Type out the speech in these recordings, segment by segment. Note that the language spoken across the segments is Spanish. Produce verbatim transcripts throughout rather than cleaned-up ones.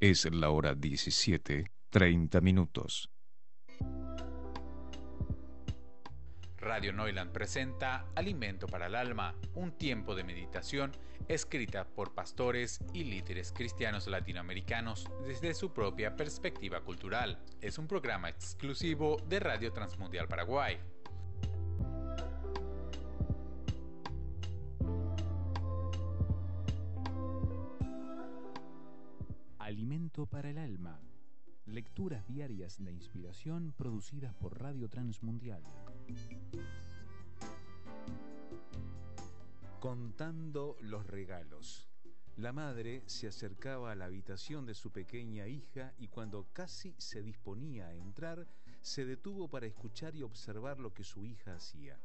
Es la hora diecisiete, treinta minutos. Radio Neuland presenta Alimento para el Alma, un tiempo de meditación escrita por pastores y líderes cristianos latinoamericanos desde su propia perspectiva cultural. Es un programa exclusivo de Radio Transmundial Paraguay. Alimento para el Alma. Lecturas diarias de inspiración producidas por Radio Transmundial. Contando los regalos. La madre se acercaba a la habitación de su pequeña hija y cuando casi se disponía a entrar, se detuvo para escuchar y observar lo que su hija hacía.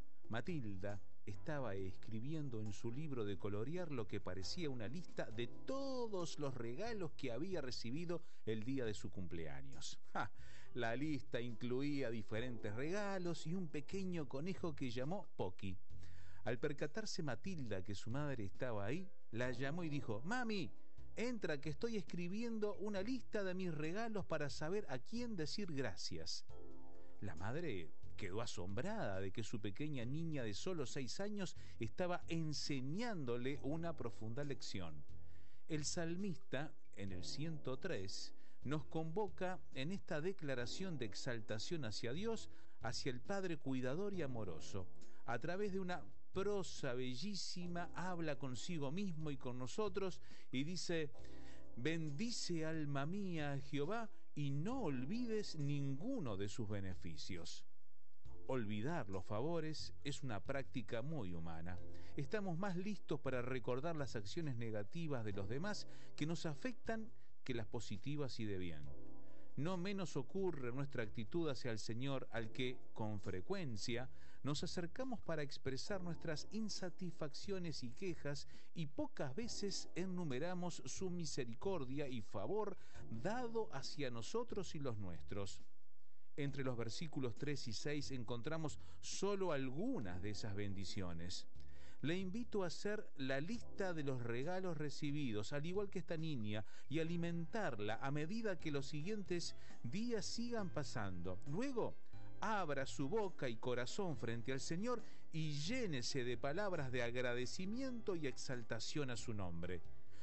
Matilda estaba escribiendo en su libro de colorear lo que parecía una lista de todos los regalos que había recibido el día de su cumpleaños. ¡Ja! La lista incluía diferentes regalos y un pequeño conejo que llamó Pocky. Al percatarse Matilda que su madre estaba ahí, la llamó y dijo: «Mami, entra que estoy escribiendo una lista de mis regalos para saber a quién decir gracias». La madre quedó asombrada de que su pequeña niña de solo seis años estaba enseñándole una profunda lección. El salmista, en el ciento tres, nos convoca en esta declaración de exaltación hacia Dios, hacia el Padre cuidador y amoroso. A través de una prosa bellísima habla consigo mismo y con nosotros y dice: «Bendice alma mía a Jehová y no olvides ninguno de sus beneficios». Olvidar los favores es una práctica muy humana. Estamos más listos para recordar las acciones negativas de los demás que nos afectan que las positivas y de bien. No menos ocurre nuestra actitud hacia el Señor, al que, con frecuencia, nos acercamos para expresar nuestras insatisfacciones y quejas, y pocas veces enumeramos su misericordia y favor dado hacia nosotros y los nuestros. Entre los versículos tres y seis encontramos solo algunas de esas bendiciones. Le invito a hacer la lista de los regalos recibidos, al igual que esta niña, y alimentarla a medida que los siguientes días sigan pasando. Luego, abra su boca y corazón frente al Señor y llénese de palabras de agradecimiento y exaltación a su nombre.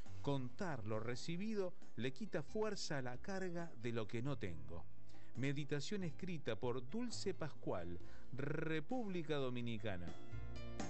Contar lo recibido le quita fuerza a la carga de lo que no tengo. Meditación escrita por Dulce Pascual, República Dominicana.